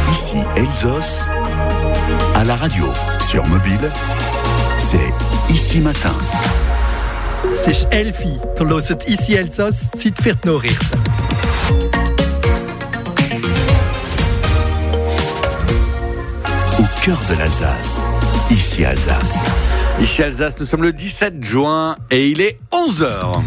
Ici Elsos, à la radio, sur mobile, c'est Ici Matin. C'est Elfi, du hört Ici Elsos, Zeit für die Nachrichten. Au cœur de l'Alsace, Ici Alsace. Ici Alsace, nous sommes le 17 juin et il est 11h.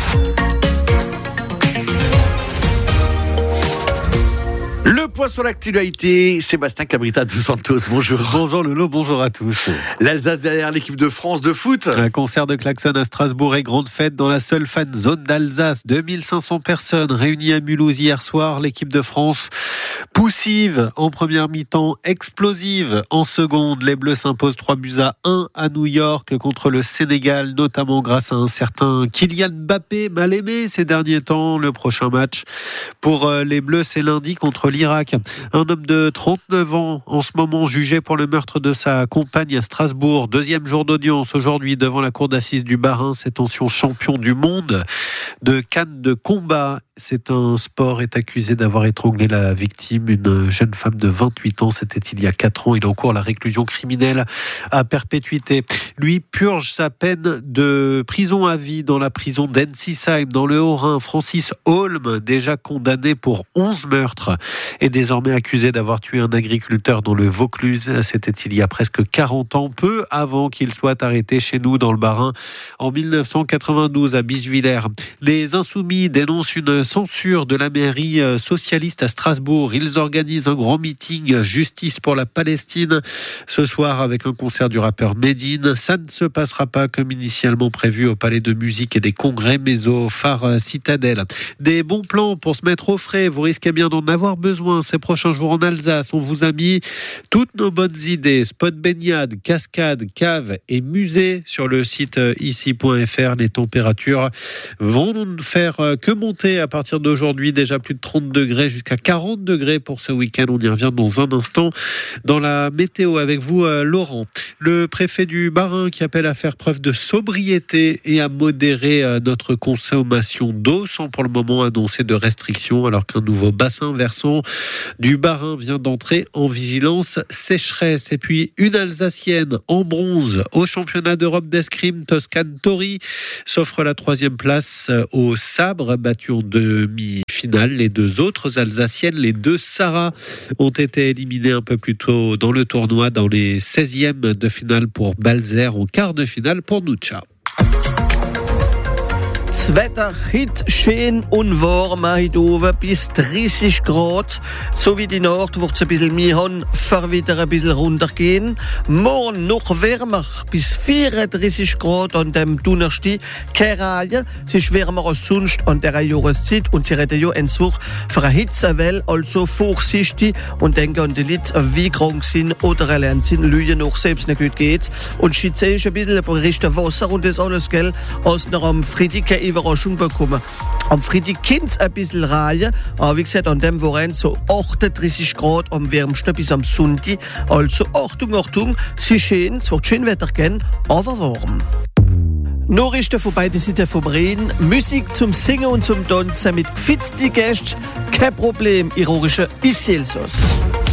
Le point sur l'actualité, Sébastien Cabrita dos Santos, bonjour. Bonjour Lolo, bonjour à tous. L'Alsace derrière l'équipe de France de foot. Un concert de klaxon à Strasbourg et grande fête dans la seule fan zone d'Alsace. 2500 personnes réunies à Mulhouse hier soir. L'équipe de France poussive en première mi-temps, explosive en seconde. Les Bleus s'imposent 3-1 à New York contre le Sénégal, notamment grâce à un certain Kylian Mbappé, mal aimé ces derniers temps. Le prochain match pour les Bleus, c'est lundi contre l'Irak. Un homme de 39 ans, en ce moment jugé pour le meurtre de sa compagne à Strasbourg. Deuxième jour d'audience aujourd'hui devant la cour d'assises du Bas-Rhin. Cet ancien champion du monde de canne de combat, c'est un sport, est accusé d'avoir étranglé la victime, une jeune femme de 28 ans. C'était il y a 4 ans. Il encourt la réclusion criminelle à perpétuité. Lui purge sa peine de prison à vie dans la prison d'Ensisheim, dans le Haut-Rhin. Francis Holm, déjà condamné pour 11 meurtres, est désormais accusé d'avoir tué un agriculteur dans le Vaucluse. C'était il y a presque 40 ans, peu avant qu'il soit arrêté chez nous dans le Bas-Rhin en 1992 à Bischwiller. Les Insoumis dénoncent une censure de la mairie socialiste à Strasbourg. Ils organisent un grand meeting Justice pour la Palestine ce soir avec un concert du rappeur Medine. Ça ne se passera pas comme initialement prévu au Palais de Musique et des Congrès, mais au Phare Citadelle. Des bons plans pour se mettre au frais. Vous risquez bien d'en avoir besoin ces prochains jours en Alsace. On vous a mis toutes nos bonnes idées, spots baignade, cascades, caves et musées sur le site ici.fr. Les températures vont ne faire que monter à partir d'aujourd'hui. Déjà plus de 30 degrés jusqu'à 40 degrés pour ce week-end. On y revient dans un instant dans la météo avec vous, Laurent. Le préfet du Bas-Rhin qui appelle à faire preuve de sobriété et à modérer notre consommation d'eau sans pour le moment annoncer de restrictions alors qu'un nouveau bassin versant du Bas-Rhin vient d'entrer en vigilance sécheresse. Et puis une Alsacienne en bronze au championnat d'Europe d'escrime. Toscane Tori s'offre la 3e place au sabre, battue en demi-finale. Les 2 autres Alsaciennes, les 2 Sarah, ont été éliminées un peu plus tôt dans le tournoi, dans les 16e de finale pour Balzer, en quart de finale pour Nucha. Das Wetter heute schön und warm, heute oben bis 30 Grad. So wie die Nacht wird es ein bisschen mehr haben, wieder ein bisschen runtergehen. Morgen noch wärmer, bis 34 Grad an dem Donnerstag. Keine Reihe, es ist wärmer als sonst an dieser Jahreszeit und sie reden ja einfach für eine Hitzewelle, also vorsichtig und denken an die Leute, wie krank sind oder allein sind, Leute noch selbst nicht gut geht. Und schütze ist ein bisschen berichten Wasser und das alles, gell, als noch am Freitag Überraschung bekommen. Am Freitag kann es ein bisschen reihen, aber wie gesagt, an dem Wochenende so 38 Grad am wärmsten bis am Sonntag. Also Achtung, Achtung, es ist schön, es wird schön Wetter gehen, aber warm. Nachrichten von beiden Seiten vom Rhein, Musik zum Singen und zum Tanzen mit gefitzten Gästen, kein Problem, ironische Ici Elsos.